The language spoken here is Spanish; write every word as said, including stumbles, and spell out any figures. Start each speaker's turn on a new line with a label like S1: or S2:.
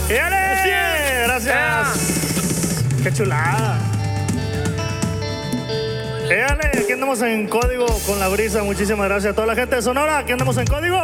S1: ¡Éale! Gracias. Qué chulada. Éale, aquí andamos en código con la brisa. Muchísimas gracias a toda la gente de Sonora. Aquí andamos en código.